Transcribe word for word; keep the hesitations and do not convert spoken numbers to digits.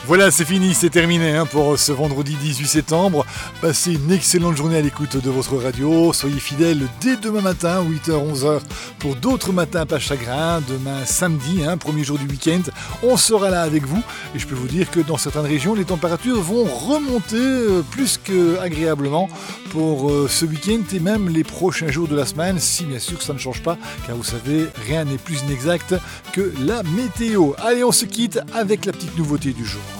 Voilà, c'est fini, c'est terminé hein, pour ce vendredi dix-huit septembre. Passez une excellente journée à l'écoute de votre radio. Soyez fidèles dès demain matin, huit heures onze heures, pour d'autres matins pas chagrin. Demain samedi, hein, premier jour du week-end, on sera là avec vous. Et je peux vous dire que dans certaines régions, les températures vont remonter euh, plus qu'agréablement pour euh, ce week-end et même les prochains jours de la semaine, si bien sûr ça ne change pas, car vous savez, rien n'est plus inexact que la météo. Allez, on se quitte avec la petite nouveauté du jour.